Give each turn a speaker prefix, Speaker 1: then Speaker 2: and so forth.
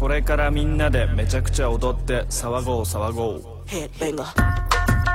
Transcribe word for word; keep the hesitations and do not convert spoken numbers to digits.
Speaker 1: これからみんなでめちゃくちゃ踊って騒ごう騒ごう。
Speaker 2: Headbanger